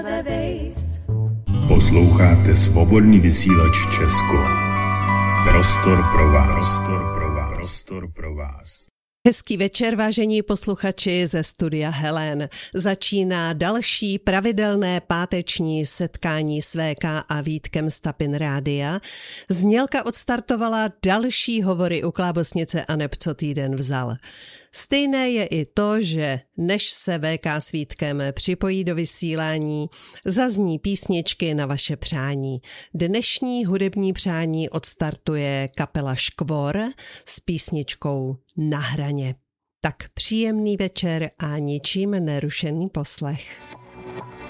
Posloucháte Svobodný vysílač Česko. Prostor pro vás. Prostor pro vás. Hezký večer, vážení posluchači ze studia Helen. Začíná další pravidelné páteční setkání s VK a Vítkem z Tapin Rádia. Znělka odstartovala další hovory u Klábosnice a neb co týden vzal. Stejné je i to, že než se VK s Vítkem připojí do vysílání, zazní písničky na vaše přání. Dnešní hudební přání odstartuje kapela Škvor s písničkou Na hraně. Tak příjemný večer a ničím nerušený poslech.